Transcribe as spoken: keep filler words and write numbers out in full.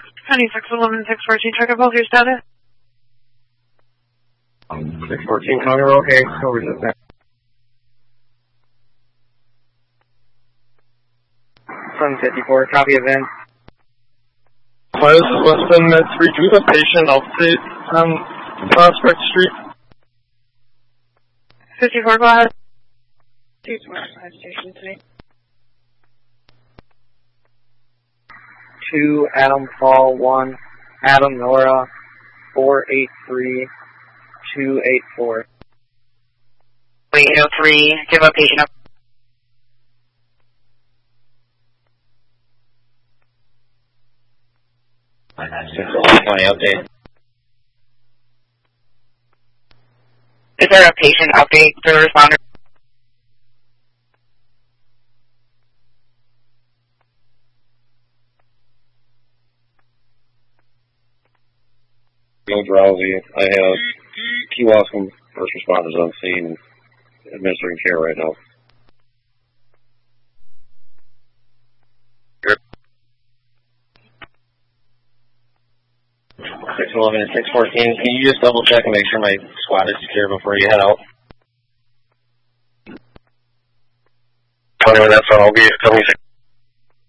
Honey, six eleven, six fourteen, check up all your status. six fourteen, Conroe, okay, over to that. seven fifty-four, copy event. Hi, this is Weston Med three. Do we have a patient update on Prospect Street? fifty-four, go ahead. two twenty-five station tonight. two, Adam Fall, one, Adam Nora, four eight three, two eight four. eight oh three, give a patient up. six eleven twenty update. Is there a patient update to the responder? No drowsy. I have Kewaskum first responders on scene administering care right now. six eleven and six fourteen, can you just double check and make sure my squad is secure before you head out? Tony, that's all. I'll be coming.